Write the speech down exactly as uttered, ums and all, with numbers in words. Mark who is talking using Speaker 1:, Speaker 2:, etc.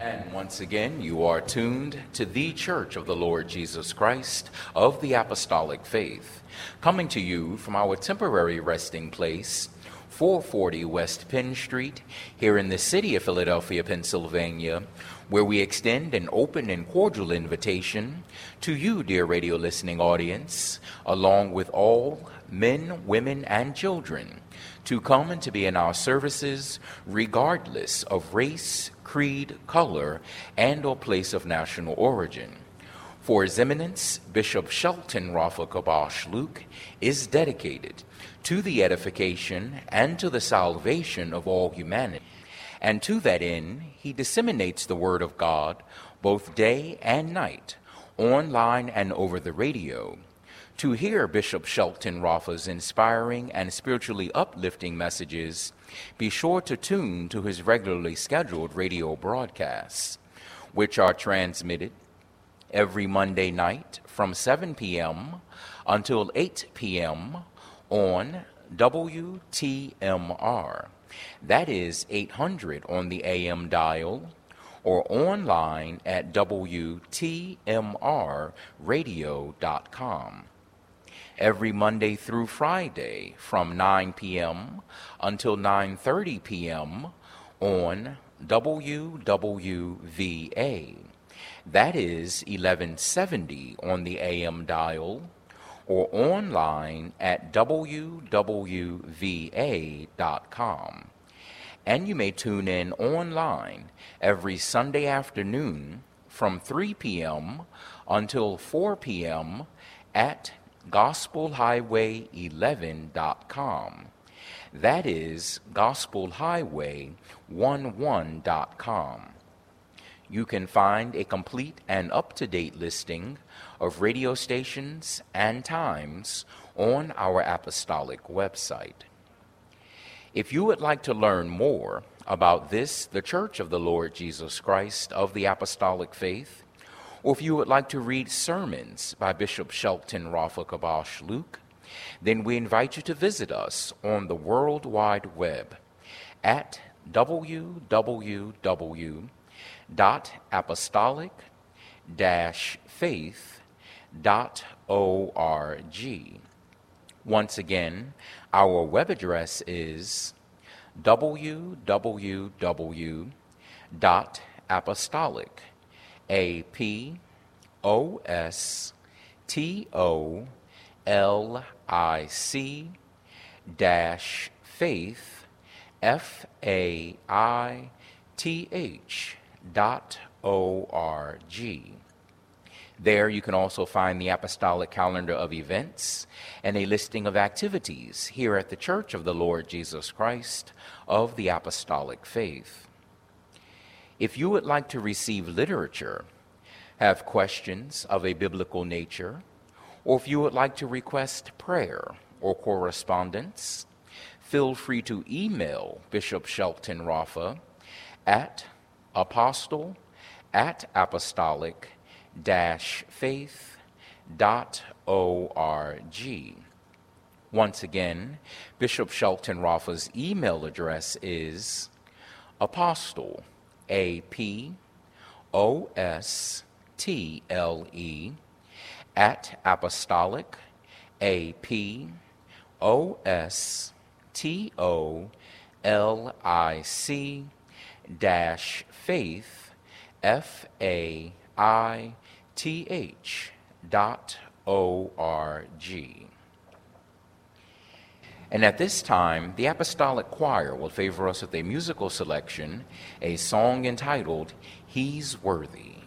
Speaker 1: And once again, you are tuned to the Church of the Lord Jesus Christ of the Apostolic Faith, coming to you from our temporary resting place, four forty West Penn Street, here in the city of Philadelphia, Pennsylvania, where we extend an open and cordial invitation to you, dear radio listening audience, along with all men, women, and children, to come and to be in our services regardless of race, creed, color, and or place of national origin. For His Eminence, Bishop Shelton Rafa Kabosh Luke is dedicated to the edification and to the salvation of all humanity. And to that end, he disseminates the Word of God both day and night, online and over the radio. To hear Bishop Shelton Rafa's inspiring and spiritually uplifting messages, be sure to tune to his regularly scheduled radio broadcasts, which are transmitted every Monday night from seven p.m. until eight p.m. on W T M R. That is eight hundred on the A M dial, or online at W T M R radio dot com. Every Monday through Friday from nine p.m. until nine thirty p.m. on W W V A. That is eleven seventy on the A M dial, or online at W W V A dot com. And you may tune in online every Sunday afternoon from three p.m. until four p.m. at gospel highway eleven dot com. That is gospel highway eleven dot com. You can find a complete and up-to-date listing of radio stations and times on our apostolic website. If you would like to learn more about this, the Church of the Lord Jesus Christ of the Apostolic Faith, or if you would like to read sermons by Bishop Shelton Rafa Kabosh Luke, then we invite you to visit us on the World Wide Web at w w w dot apostolic dash faith dot org. Once again, our web address is w w w dot apostolic A P O S T O L I C dash faith, F A I T H dot O R G. There you can also find the apostolic calendar of events and a listing of activities here at the Church of the Lord Jesus Christ of the Apostolic Faith. If you would like to receive literature, have questions of a biblical nature, or if you would like to request prayer or correspondence, feel free to email Bishop Shelton Rafa at apostle at apostolic dash faith dot org. Once again, Bishop Shelton Rafa's email address is apostle, A P O S T L E, at apostolic, A P O S T O L I C, dash faith, F A I T H dot O R G. And at this time, the Apostolic Choir will favor us with a musical selection, a song entitled, He's Worthy.